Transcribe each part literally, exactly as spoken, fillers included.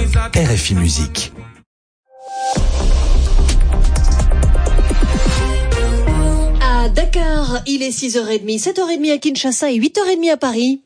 R F I Musique. À Dakar, il est six heures trente, sept heures trente à Kinshasa et huit heures trente à Paris.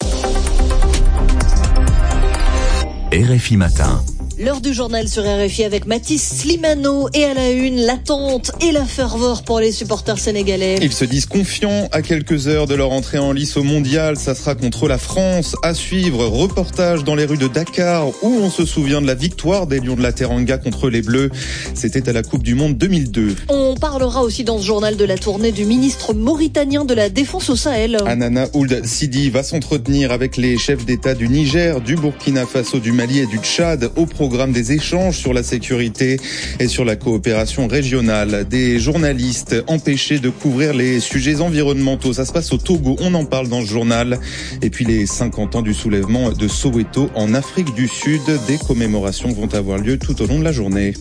R F I Matin. L'heure du journal sur R F I avec Mathis Slimano et à la une, l'attente et la ferveur pour les supporters sénégalais. Ils se disent confiants à quelques heures de leur entrée en lice au mondial. Ça sera contre la France. À suivre, reportage dans les rues de Dakar où on se souvient de la victoire des Lions de la Teranga contre les Bleus. C'était à la Coupe du Monde deux mille deux. On parlera aussi dans ce journal de la tournée du ministre mauritanien de la Défense au Sahel. Anana Ould Sidi va s'entretenir avec les chefs d'État du Niger, du Burkina Faso, du Mali et du Tchad au programme des échanges sur la sécurité et sur la coopération régionale. Des journalistes empêchés de couvrir les sujets environnementaux. Ça se passe au Togo, on en parle dans ce journal. Et puis les cinquante ans du soulèvement de Soweto en Afrique du Sud. Des commémorations vont avoir lieu tout au long de la journée.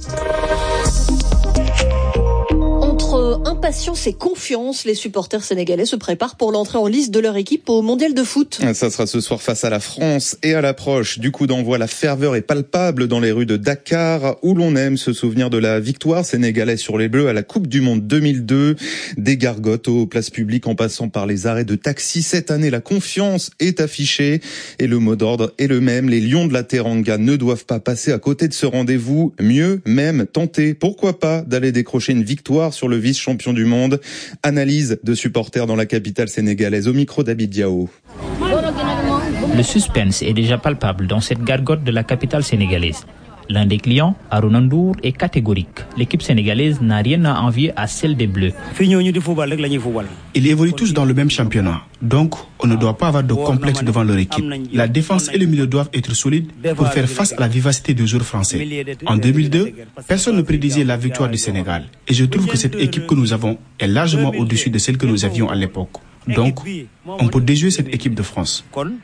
Impatience et confiance, les supporters sénégalais se préparent pour l'entrée en lice de leur équipe au Mondial de foot. Ça sera ce soir face à la France et à l'approche du coup d'envoi. La ferveur est palpable dans les rues de Dakar où l'on aime se souvenir de la victoire sénégalaise sur les Bleus à la Coupe du Monde deux mille deux. Des gargotes aux places publiques en passant par les arrêts de taxi. Cette année, la confiance est affichée et le mot d'ordre est le même. Les Lions de la Teranga ne doivent pas passer à côté de ce rendez-vous. Mieux même tenter, pourquoi pas, d'aller décrocher une victoire sur le vice-champion du monde. Analyse de supporters dans la capitale sénégalaise au micro d'Abid Diao. Le suspense est déjà palpable dans cette gargote de la capitale sénégalaise. L'un des clients, Harouna Ndour, est catégorique. L'équipe sénégalaise n'a rien à envier à celle des Bleus. Ils évoluent tous dans le même championnat. Donc, on ne doit pas avoir de complexe devant leur équipe. La défense et le milieu doivent être solides pour faire face à la vivacité des joueurs français. En deux mille deux, personne ne prédisait la victoire du Sénégal. Et je trouve que cette équipe que nous avons est largement au-dessus de celle que nous avions à l'époque. Donc, on peut déjouer cette équipe de France.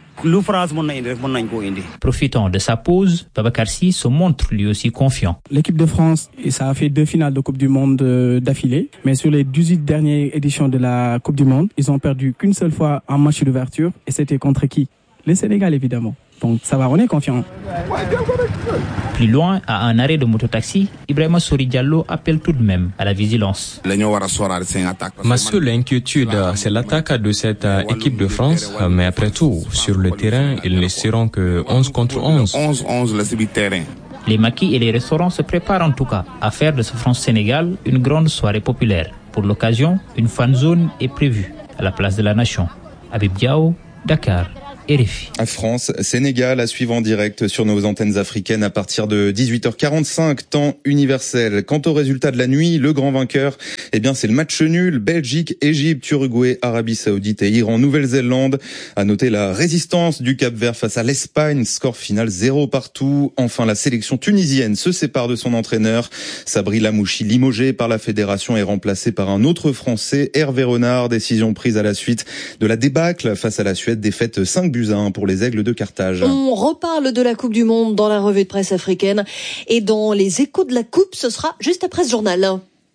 Profitant de sa pause, Babacar Sy se montre lui aussi confiant. L'équipe de France, ça a fait deux finales de Coupe du Monde d'affilée. Mais sur les dix-huit dernières éditions de la Coupe du Monde, ils ont perdu qu'une seule fois en match d'ouverture. Et c'était contre qui? Le Sénégal, évidemment. Donc ça va, on est confiant. Plus loin, à un arrêt de mototaxi, Ibrahima Sori Diallo appelle tout de même à la vigilance. Ma seule inquiétude, c'est l'attaque de cette équipe de France. Mais après tout, sur le terrain, ils ne seront que onze contre onze. Les maquis et les restaurants se préparent en tout cas à faire de ce France-Sénégal une grande soirée populaire. Pour l'occasion, une fan zone est prévue à la place de la Nation. Abib Diao, Dakar. R F I. France, Sénégal à suivre en direct sur nos antennes africaines à partir de dix-huit heures quarante-cinq, temps universel. Quant au résultat de la nuit, le grand vainqueur, eh bien c'est le match nul. Belgique, Égypte, Uruguay, Arabie Saoudite et Iran, Nouvelle-Zélande. À noter la résistance du Cap-Vert face à l'Espagne, score final zéro partout. Enfin, la sélection tunisienne se sépare de son entraîneur. Sabri Lamouchi, limogé par la fédération, est remplacé par un autre Français, Hervé Renard. Décision prise à la suite de la débâcle face à la Suède, défaite cinq buts à un pour les Aigles de Carthage. On reparle de la Coupe du Monde dans la revue de presse africaine et dans les échos de la Coupe, ce sera juste après ce journal.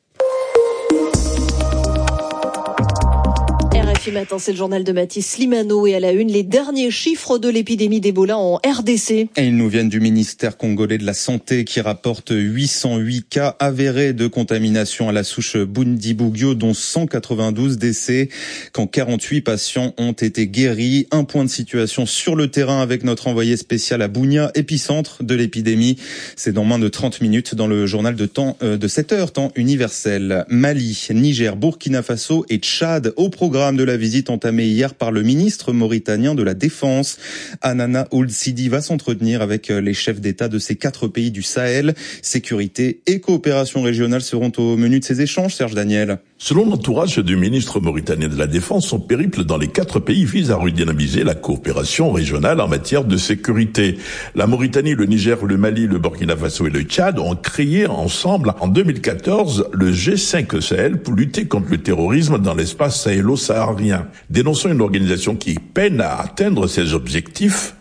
R F I Matin, c'est le journal de Mathis Slimano et à la une, les derniers chiffres de l'épidémie d'Ebola en R D C. Et ils nous viennent du ministère congolais de la Santé qui rapporte huit cent huit cas avérés de contamination à la souche Bundibugyo, dont cent quatre-vingt-douze décès, quand quarante-huit patients ont été guéris. Un point de situation sur le terrain avec notre envoyé spécial à Bunia, épicentre de l'épidémie. C'est dans moins de trente minutes dans le journal de temps euh, de sept heures, temps universel. Mali, Niger, Burkina Faso et Tchad au programme de la visite entamée hier par le ministre mauritanien de la Défense. Anana Ould Sidi va s'entretenir avec les chefs d'État de ces quatre pays du Sahel. Sécurité et coopération régionale seront au menu de ces échanges, Serge Daniel. Selon l'entourage du ministre mauritanien de la Défense, son périple dans les quatre pays vise à redynamiser la coopération régionale en matière de sécurité. La Mauritanie, le Niger, le Mali, le Burkina Faso et le Tchad ont créé ensemble en deux mille quatorze le G cinq Sahel pour lutter contre le terrorisme dans l'espace sahélo-saharien. Dénonçant une organisation qui peine à atteindre ses objectifs,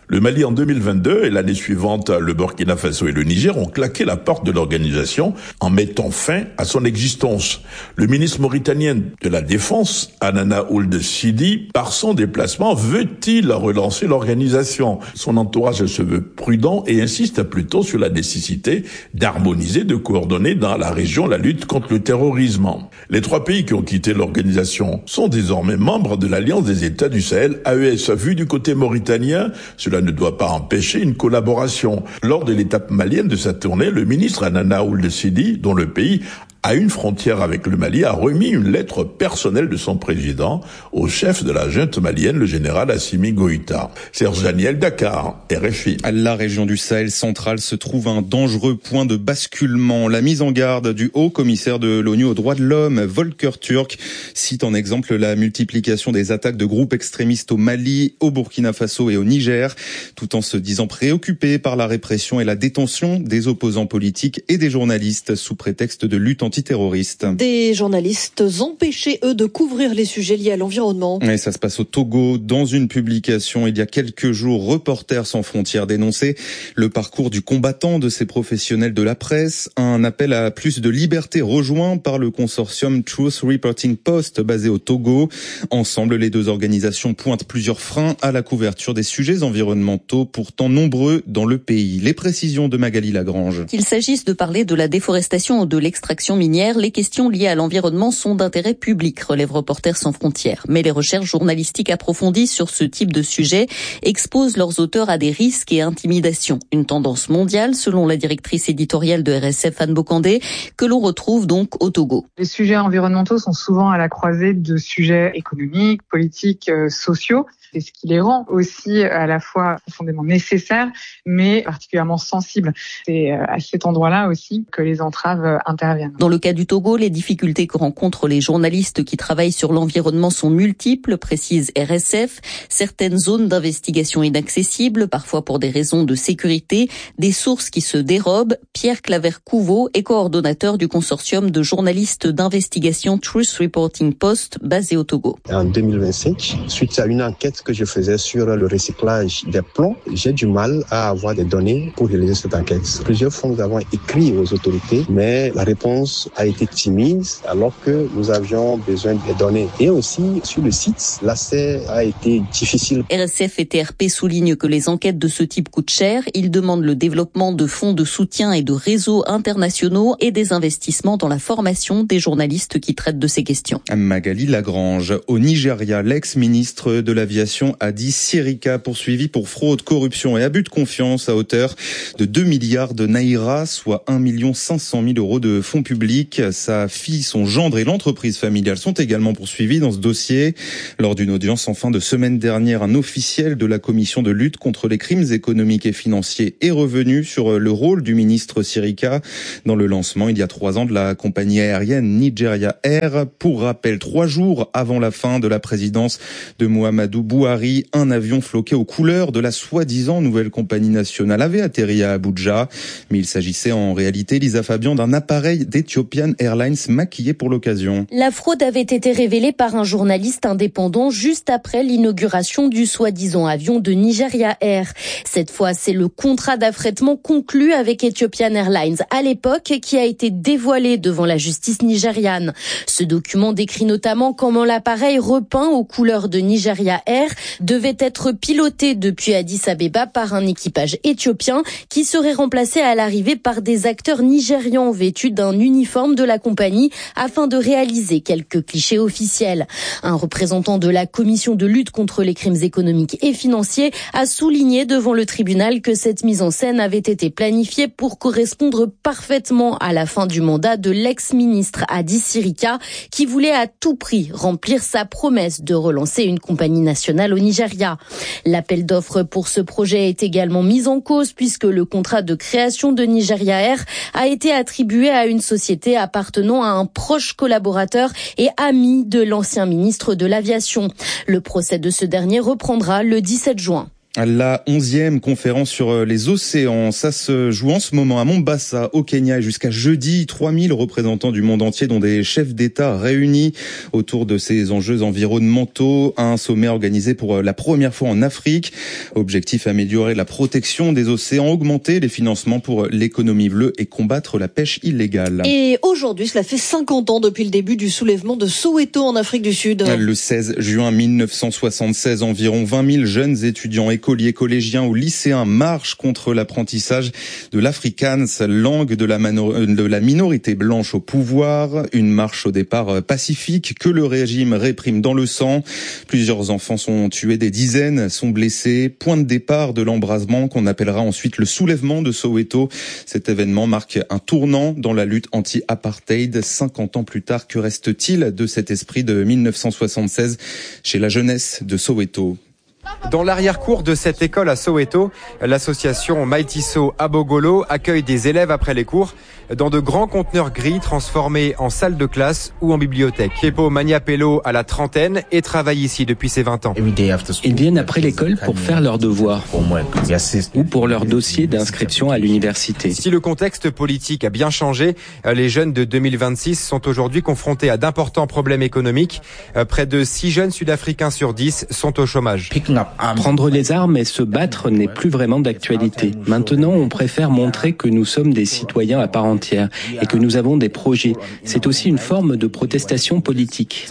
Le Mali en deux mille vingt-deux et l'année suivante, le Burkina Faso et le Niger ont claqué la porte de l'organisation en mettant fin à son existence. Le ministre mauritanien de la Défense, Anana Ould Sidi, par son déplacement, veut-il relancer l'organisation? Son entourage se veut prudent et insiste plutôt sur la nécessité d'harmoniser, de coordonner dans la région la lutte contre le terrorisme. Les trois pays qui ont quitté l'organisation sont désormais membres de l'Alliance des États du Sahel, A E S. Vu du côté mauritanien, cela ne doit pas empêcher une collaboration. Lors de l'étape malienne de sa tournée, le ministre Anana Ould Sidi, dont le pays à une frontière avec le Mali, a remis une lettre personnelle de son président au chef de la junte malienne, le général Assimi Goïta. Serge Daniel, Dakar, R F I. La région du Sahel central se trouve un dangereux point de basculement. La mise en garde du haut commissaire de l'ONU aux droits de l'homme, Volker Turk, cite en exemple la multiplication des attaques de groupes extrémistes au Mali, au Burkina Faso et au Niger, tout en se disant préoccupé par la répression et la détention des opposants politiques et des journalistes sous prétexte de lutte antiterroriste. Des journalistes empêchés, eux, de couvrir les sujets liés à l'environnement. Et ça se passe au Togo. Dans une publication il y a quelques jours, Reporters sans frontières dénonçait le parcours du combattant de ces professionnels de la presse. Un appel à plus de liberté rejoint par le consortium Truth Reporting Post basé au Togo. Ensemble, les deux organisations pointent plusieurs freins à la couverture des sujets environnementaux, pourtant nombreux dans le pays. Les précisions de Magali Lagrange. Qu'il s'agisse de parler de la déforestation ou de l'extraction minière, les questions liées à l'environnement sont d'intérêt public, relève Reporters sans frontières. Mais les recherches journalistiques approfondies sur ce type de sujet exposent leurs auteurs à des risques et intimidations. Une tendance mondiale, selon la directrice éditoriale de R S F, Anne Bocandé, que l'on retrouve donc au Togo. Les sujets environnementaux sont souvent à la croisée de sujets économiques, politiques, euh, sociaux. C'est ce qui les rend aussi à la fois profondément nécessaires, mais particulièrement sensibles. C'est à cet endroit-là aussi que les entraves interviennent. Dans le cas du Togo, les difficultés que rencontrent les journalistes qui travaillent sur l'environnement sont multiples, précise R S F. Certaines zones d'investigation inaccessibles, parfois pour des raisons de sécurité, des sources qui se dérobent. Pierre Claver-Couveau est coordonnateur du consortium de journalistes d'investigation Truth Reporting Post basé au Togo. En deux mille vingt-cinq, suite à une enquête que je faisais sur le recyclage des plombs, j'ai du mal à avoir des données pour réaliser cette enquête. Plusieurs fois, nous avons écrit aux autorités, mais la réponse a été timide alors que nous avions besoin des données. Et aussi, sur le site, l'accès a été difficile. R S F et T R P soulignent que les enquêtes de ce type coûtent cher. Ils demandent le développement de fonds de soutien et de réseaux internationaux et des investissements dans la formation des journalistes qui traitent de ces questions. Magali Lagrange. Au Nigeria, l'ex-ministre de l'Aviation Hadi Sirika poursuivi pour fraude, corruption et abus de confiance à hauteur de deux milliards de naira, soit un million cinq cent mille euros de fonds publics. Sa fille, son gendre et l'entreprise familiale sont également poursuivis dans ce dossier. Lors d'une audience en fin de semaine dernière, un officiel de la commission de lutte contre les crimes économiques et financiers est revenu sur le rôle du ministre Sirika dans le lancement il y a trois ans de la compagnie aérienne Nigeria Air. Pour rappel, trois jours avant la fin de la présidence de Muhammadu Buhari, un avion floqué aux couleurs de la soi-disant nouvelle compagnie nationale avait atterri à Abuja. Mais il s'agissait en réalité, Lisa Fabian, d'un appareil d'Ethiopian Airlines maquillé pour l'occasion. La fraude avait été révélée par un journaliste indépendant juste après l'inauguration du soi-disant avion de Nigeria Air. Cette fois, c'est le contrat d'affrètement conclu avec Ethiopian Airlines à l'époque qui a été dévoilé devant la justice nigériane. Ce document décrit notamment comment l'appareil repeint aux couleurs de Nigeria Air devait être piloté depuis Addis Abeba par un équipage éthiopien qui serait remplacé à l'arrivée par des acteurs nigérians vêtus d'un uniforme de la compagnie afin de réaliser quelques clichés officiels. Un représentant de la commission de lutte contre les crimes économiques et financiers a souligné devant le tribunal que cette mise en scène avait été planifiée pour correspondre parfaitement à la fin du mandat de l'ex-ministre Hadi Sirika qui voulait à tout prix remplir sa promesse de relancer une compagnie nationale au Nigeria. L'appel d'offres pour ce projet est également mis en cause puisque le contrat de création de Nigeria Air a été attribué à une société appartenant à un proche collaborateur et ami de l'ancien ministre de l'Aviation. Le procès de ce dernier reprendra le dix-sept juin. La onzième conférence sur les océans, ça se joue en ce moment à Mombasa, au Kenya, et jusqu'à jeudi, trois mille représentants du monde entier, dont des chefs d'État réunis autour de ces enjeux environnementaux. Un sommet organisé pour la première fois en Afrique. Objectif, améliorer la protection des océans, augmenter les financements pour l'économie bleue et combattre la pêche illégale. Et aujourd'hui, cela fait cinquante ans depuis le début du soulèvement de Soweto en Afrique du Sud. Le seize juin mille neuf cent soixante-seize, environ vingt mille jeunes étudiants écoliers, collégiens ou lycéens marchent contre l'apprentissage de l'afrikaans, langue de la, mano- de la minorité blanche au pouvoir. Une marche au départ pacifique que le régime réprime dans le sang. Plusieurs enfants sont tués, des dizaines sont blessés. Point de départ de l'embrasement qu'on appellera ensuite le soulèvement de Soweto. Cet événement marque un tournant dans la lutte anti-apartheid. cinquante ans plus tard, que reste-t-il de cet esprit de mille neuf cent soixante-seize chez la jeunesse de Soweto? Dans l'arrière-cour de cette école à Soweto, l'association Maitiso Abogolo accueille des élèves après les cours dans de grands conteneurs gris transformés en salle de classe ou en bibliothèque. Kepo Maniapelo a la trentaine et travaille ici depuis ses vingt ans. Ils viennent après l'école pour faire leurs devoirs ou pour leur dossier d'inscription à l'université. Si le contexte politique a bien changé, les jeunes de deux mille vingt-six sont aujourd'hui confrontés à d'importants problèmes économiques. Près de six jeunes sud-africains sur dix sont au chômage. Prendre les armes et se battre n'est plus vraiment d'actualité. Maintenant, on préfère montrer que nous sommes des citoyens à part entière et que nous avons des projets. C'est aussi une forme de protestation politique.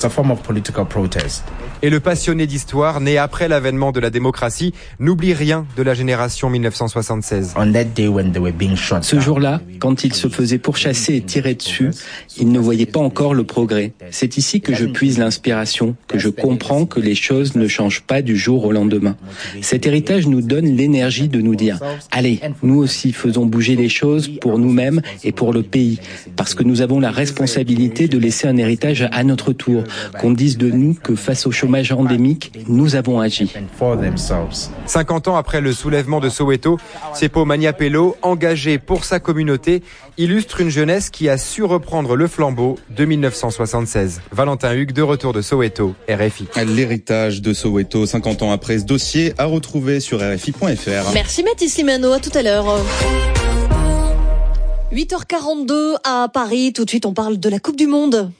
Et le passionné d'histoire, né après l'avènement de la démocratie, n'oublie rien de la génération mille neuf cent soixante-seize. Ce jour-là, quand ils se faisaient pourchasser et tirer dessus, ils ne voyaient pas encore le progrès. C'est ici que je puise l'inspiration, que je comprends que les choses ne changent pas du jour au lendemain. Cet héritage nous donne l'énergie de nous dire « Allez, nous aussi faisons bouger les choses pour nous-mêmes et pour le pays, parce que nous avons la responsabilité de laisser un héritage à notre tour, qu'on dise de nous que face au chômage endémique, nous avons agi. » cinquante ans après le soulèvement de Soweto, Kepo Maniapelo, engagé pour sa communauté, illustre une jeunesse qui a su reprendre le flambeau de mille neuf cent soixante-seize. Valentin Hugues, de retour de Soweto, R F I. L'héritage de Soweto, cinquante ans après, ce dossier à retrouver sur R F I point F R. Merci Mathis Limano, à tout à l'heure. huit heures quarante-deux à Paris, tout de suite on parle de la Coupe du Monde.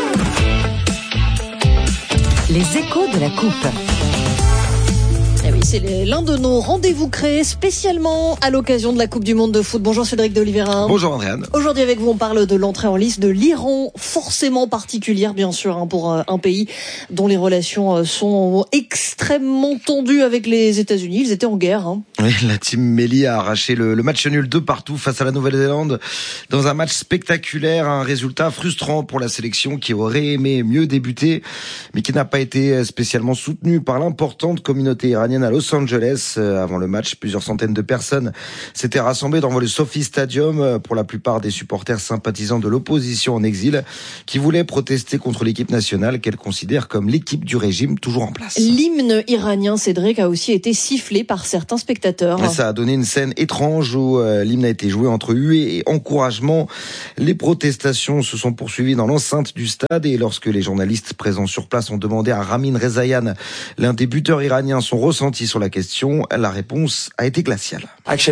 Les échos de la Coupe. Eh oui, c'est l'un de nos rendez-vous créés spécialement à l'occasion de la Coupe du Monde de foot. Bonjour Cédric de Oliveira. Bonjour Andréane. Aujourd'hui avec vous, on parle de l'entrée en liste de l'Iran, forcément particulière bien sûr hein, pour un pays dont les relations sont extrêmement tendues avec les États-Unis. Ils étaient en guerre. Hein. Oui, la team Melli a arraché le, le match nul de partout face à la Nouvelle-Zélande dans un match spectaculaire, un résultat frustrant pour la sélection qui aurait aimé mieux débuter, mais qui n'a pas été spécialement soutenu par l'importante communauté iranienne à Los Angeles. Avant le match, plusieurs centaines de personnes s'étaient rassemblées dans le SoFi Stadium, pour la plupart des supporters sympathisants de l'opposition en exil, qui voulaient protester contre l'équipe nationale qu'elle considère comme l'équipe du régime toujours en place. L'hymne iranien, Cédric, a aussi été sifflé par certains spectateurs. Ça a donné une scène étrange où euh, l'hymne a été joué entre huées et encouragement. Les protestations se sont poursuivies dans l'enceinte du stade et lorsque les journalistes présents sur place ont demandé à Ramin Rezaian, l'un des buteurs iraniens, son ressenti sur la question, la réponse a été glaciale.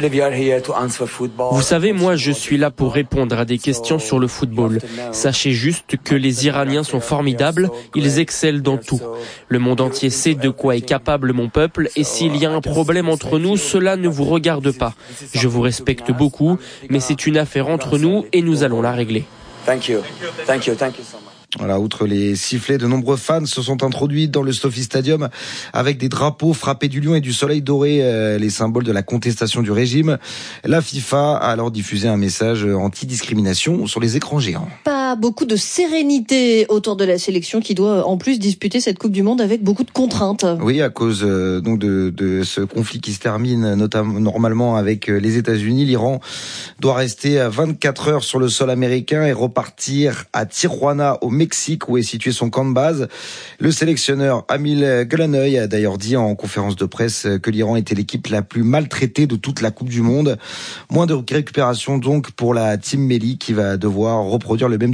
Vous savez, moi je suis là pour répondre à des questions sur le football. Sachez juste que les Iraniens sont formidables, ils excellent dans tout. Le monde entier sait de quoi est capable mon peuple et s'il y a un problème entre nous, cela ne vous regarde pas. Je vous respecte beaucoup, mais c'est une affaire entre nous et nous allons la régler. Thank you. Thank you. Thank you so much. Voilà, outre les sifflets, de nombreux fans se sont introduits dans le SoFi Stadium avec des drapeaux frappés du lion et du soleil doré, euh, les symboles de la contestation du régime. La FIFA a alors diffusé un message anti-discrimination sur les écrans géants. Pas beaucoup de sérénité autour de la sélection qui doit en plus disputer cette Coupe du Monde avec beaucoup de contraintes. Oui, à cause euh, donc de, de ce conflit qui se termine notamment normalement avec les États-Unis. L'Iran doit rester vingt-quatre heures sur le sol américain et repartir à Tijuana au Mexique où est situé son camp de base. Le sélectionneur Amil Gulanoy a d'ailleurs dit en conférence de presse que l'Iran était l'équipe la plus maltraitée de toute la Coupe du Monde. Moins de récupération donc pour la team Melli qui va devoir reproduire le même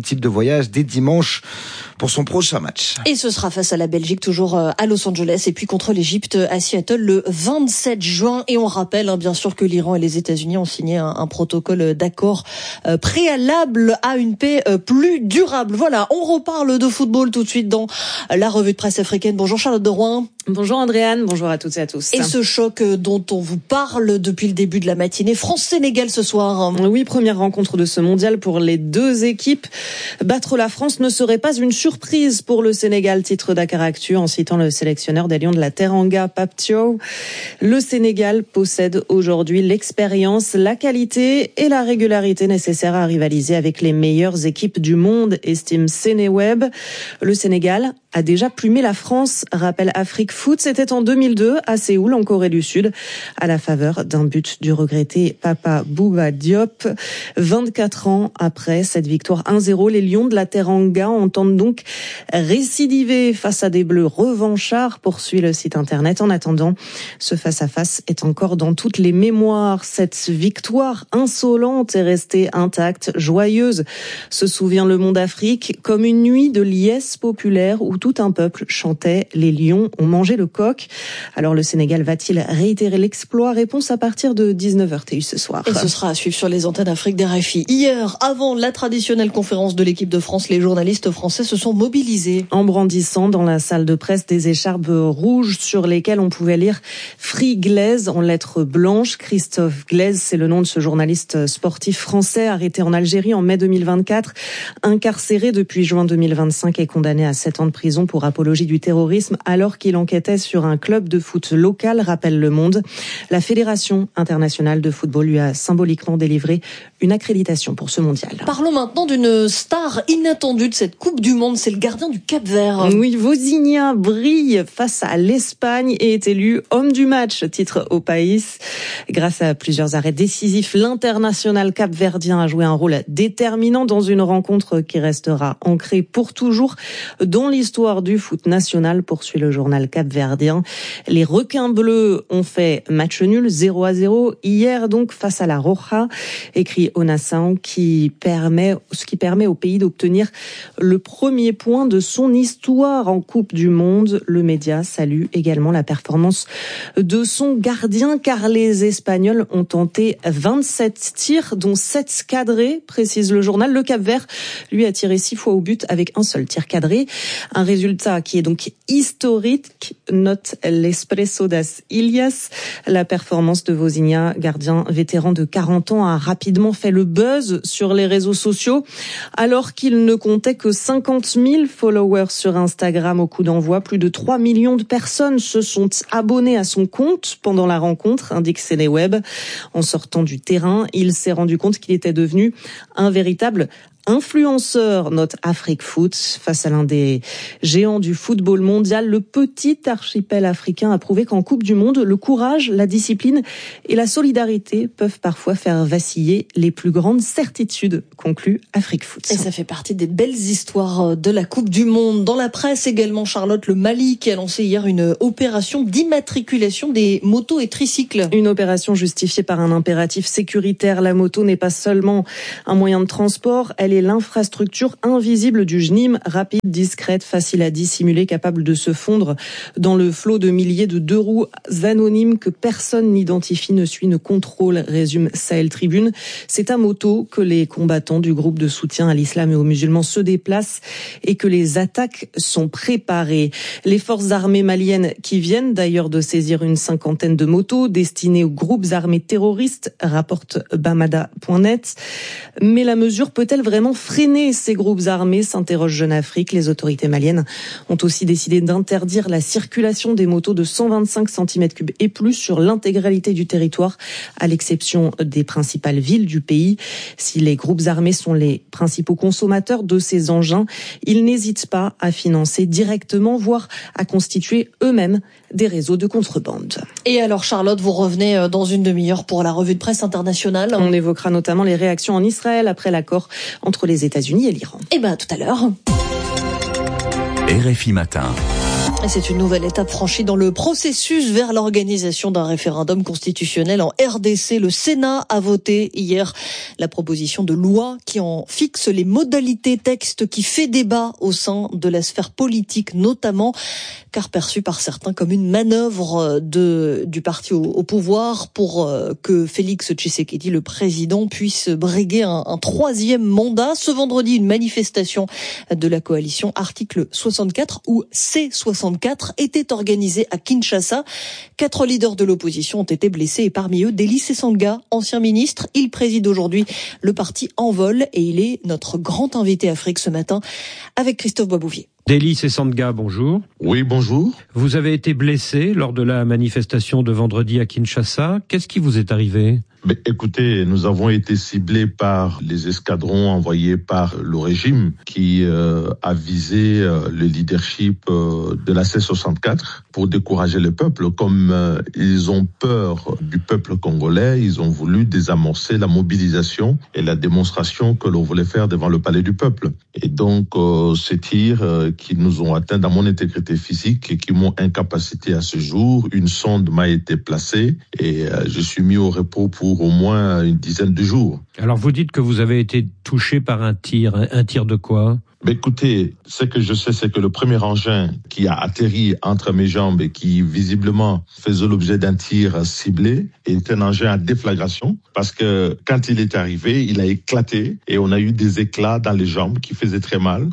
type de voyage dès dimanche pour son prochain match. Et ce sera face à la Belgique, toujours à Los Angeles, et puis contre l'Égypte à Seattle le vingt-sept juin. Et on rappelle hein, bien sûr que l'Iran et les États-Unis ont signé un, un protocole d'accord euh, préalable à une paix euh, plus durable. Voilà, on reparle de football tout de suite dans la revue de presse africaine. Bonjour Charlotte de Rouen. Bonjour Andréane, bonjour à toutes et à tous. Et ce choc dont on vous parle depuis le début de la matinée, France-Sénégal ce soir. Oui, première rencontre de ce mondial pour les deux équipes. Battre la France ne serait pas une surprise pour le Sénégal, titre Dakaractu en citant le sélectionneur des Lions de la Teranga, Pape Thiaw. Le Sénégal possède aujourd'hui l'expérience, la qualité et la régularité nécessaires à rivaliser avec les meilleures équipes du monde, estime Sénéweb. Le Sénégal a déjà plumé la France, rappelle Afrique Foot. C'était en deux mille deux à Séoul, en Corée du Sud, à la faveur d'un but du regretté Papa Bouba Diop. vingt-quatre ans après cette victoire un zéro, les Lions de la Teranga entendent donc récidiver face à des Bleus revanchards, poursuit le site internet. En attendant, ce face-à-face est encore dans toutes les mémoires. Cette victoire insolente est restée intacte, joyeuse, se souvient Le Monde Afrique, comme une nuit de liesse populaire où tout un peuple chantait « Les lions ont mangé le coq ». Alors le Sénégal va-t-il réitérer l'exploit ? Réponse à partir de dix-neuf heures T U ce soir. Et ce sera à suivre sur les antennes Afrique des R F I. Hier, avant la traditionnelle conférence de l'équipe de France, les journalistes français se sont mobilisés. En brandissant dans la salle de presse des écharpes rouges sur lesquelles on pouvait lire « Free Glaise » en lettres blanches. Christophe Glaise, c'est le nom de ce journaliste sportif français arrêté en Algérie en mai deux mille vingt-quatre, incarcéré depuis juin deux mille vingt-cinq et condamné à sept ans de prison pour apologie du terrorisme alors qu'il enquêtait sur un club de foot local, rappelle Le Monde. La Fédération internationale de football lui a symboliquement délivré une accréditation pour ce mondial. Parlons maintenant d'une star inattendue de cette Coupe du Monde, c'est le gardien du Cap-Vert. Oui, Vozinha brille face à l'Espagne et est élu homme du match, titre au País. Grâce à plusieurs arrêts décisifs, l'international capverdien a joué un rôle déterminant dans une rencontre qui restera ancrée pour toujours dans l'histoire du foot national, poursuit le journal capverdien. Les requins bleus ont fait match nul zéro à zéro hier donc face à la Roja, écrit Onação, qui permet, ce qui permet au pays d'obtenir le premier point de son histoire en Coupe du Monde. Le média salue également la performance de son gardien car les Espagnols ont tenté vingt-sept tirs dont sept cadrés, précise le journal. Le Cap-Vert lui a tiré six fois au but avec un seul tir cadré. Un résultat qui est donc historique, note l'Expresso das Ilhas. La performance de Vozinha, gardien vétéran de quarante ans, a rapidement fait le buzz sur les réseaux sociaux. Alors qu'il ne comptait que cinquante mille followers sur Instagram au coup d'envoi, plus de trois millions de personnes se sont abonnées à son compte pendant la rencontre, indique Sénéweb. En sortant du terrain, il s'est rendu compte qu'il était devenu un véritable influenceur, note Afrique Foot. Face à l'un des géants du football mondial, le petit archipel africain a prouvé qu'en Coupe du Monde, le courage, la discipline et la solidarité peuvent parfois faire vaciller les plus grandes certitudes, conclut Afrique Foot. Et ça fait partie des belles histoires de la Coupe du Monde. Dans la presse également, Charlotte, le Mali qui a lancé hier une opération d'immatriculation des motos et tricycles. Une opération justifiée par un impératif sécuritaire. La moto n'est pas seulement un moyen de transport, elle est l'infrastructure invisible du J N I M, rapide, discrète, facile à dissimuler, capable de se fondre dans le flot de milliers de deux roues anonymes que personne n'identifie, ne suit, ne contrôle, résume Sahel Tribune. C'est à moto que les combattants du groupe de soutien à l'islam et aux musulmans se déplacent et que les attaques sont préparées. Les forces armées maliennes qui viennent d'ailleurs de saisir une cinquantaine de motos destinées aux groupes armés terroristes, rapporte Bamada point net. Mais la mesure peut-elle vraiment freiner ces groupes armés, s'interroge Jeune Afrique. Les autorités maliennes ont aussi décidé d'interdire la circulation des motos de cent vingt-cinq centimètres cubes et plus sur l'intégralité du territoire, à l'exception des principales villes du pays. Si les groupes armés sont les principaux consommateurs de ces engins, ils n'hésitent pas à financer directement, voire à constituer eux-mêmes des réseaux de contrebande. Et alors Charlotte, vous revenez dans une demi-heure pour la revue de presse internationale. On évoquera notamment les réactions en Israël après l'accord entre les États-Unis et l'Iran. Et bien à tout à l'heure. R F I Matin. C'est une nouvelle étape franchie dans le processus vers l'organisation d'un référendum constitutionnel en R D C. Le Sénat a voté hier la proposition de loi qui en fixe les modalités, texte qui fait débat au sein de la sphère politique notamment, car perçu par certains comme une manœuvre de, du parti au, au pouvoir pour que Félix Tshisekedi, le président, puisse briguer un, un troisième mandat. Ce vendredi, une manifestation de la coalition article soixante-quatre ou C soixante-quatre était organisé à Kinshasa. Quatre leaders de l'opposition ont été blessés et parmi eux, Deli Sesanga, ancien ministre. Il préside aujourd'hui le parti Envol et il est notre grand invité Afrique ce matin avec Christophe Boisbouvier. Deli Sesanga, bonjour. Oui, bonjour. Vous avez été blessé lors de la manifestation de vendredi à Kinshasa. Qu'est-ce qui vous est arrivé ? Mais écoutez, nous avons été ciblés par les escadrons envoyés par le régime qui euh, a visé euh, le leadership euh, de la C soixante-quatre pour décourager le peuple. Comme euh, ils ont peur du peuple congolais, ils ont voulu désamorcer la mobilisation et la démonstration que l'on voulait faire devant le palais du peuple. Et donc, euh, ces tirs euh, qui nous ont atteint dans mon intégrité physique et qui m'ont incapacité à ce jour, une sonde m'a été placée et euh, je suis mis au repos pour au moins une dizaine de jours. Alors vous dites que vous avez été touché par un tir. Un tir de quoi ? Mais écoutez, ce que je sais, c'est que le premier engin qui a atterri entre mes jambes et qui visiblement faisait l'objet d'un tir ciblé est un engin à déflagration parce que quand il est arrivé, il a éclaté et on a eu des éclats dans les jambes qui faisaient très mal.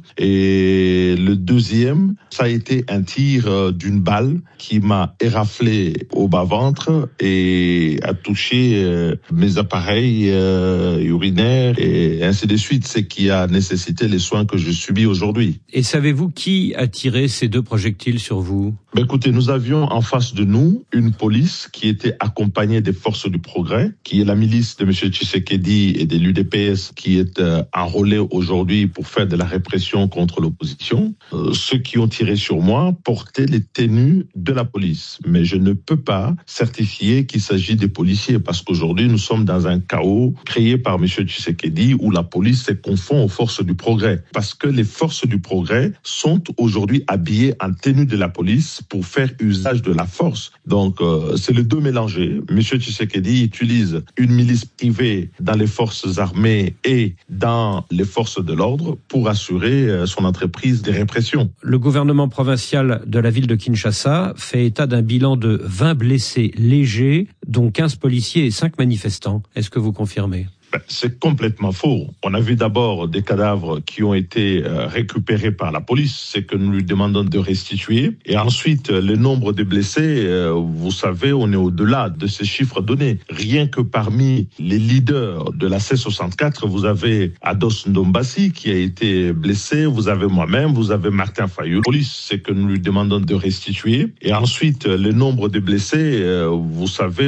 Et le deuxième, ça a été un tir d'une balle qui m'a éraflé au bas-ventre et a touché mes appareils urinaires et ainsi de suite, ce qui a nécessité les soins que je subi aujourd'hui. Et savez-vous qui a tiré ces deux projectiles sur vous ? Ben écoutez, nous avions en face de nous une police qui était accompagnée des forces du progrès, qui est la milice de M. Tshisekedi et de l'U D P S qui est euh, enrôlée aujourd'hui pour faire de la répression contre l'opposition. Euh, ceux qui ont tiré sur moi portaient les tenues de la police. Mais je ne peux pas certifier qu'il s'agit des policiers parce qu'aujourd'hui nous sommes dans un chaos créé par M. Tshisekedi où la police se confond aux forces du progrès. Parce que les forces du progrès sont aujourd'hui habillées en tenue de la police pour faire usage de la force. Donc, euh, c'est les deux mélangés. Monsieur Tshisekedi utilise une milice privée dans les forces armées et dans les forces de l'ordre pour assurer euh, son entreprise de répression. Le gouvernement provincial de la ville de Kinshasa fait état d'un bilan de vingt blessés légers, dont quinze policiers et cinq manifestants. Est-ce que vous confirmez ? C'est complètement faux. On a vu d'abord des cadavres qui ont été euh, récupérés par la police, c'est que nous lui demandons de restituer. Et ensuite, le nombre de blessés, euh, vous savez, on est au-delà de ces chiffres donnés. Rien que parmi les leaders de la C soixante-quatre, vous avez Ados Ndombasi qui a été blessé, vous avez moi-même, vous avez Martin Fayulu. Police, c'est que nous lui demandons de restituer. Et ensuite, le nombre de blessés, euh, vous savez,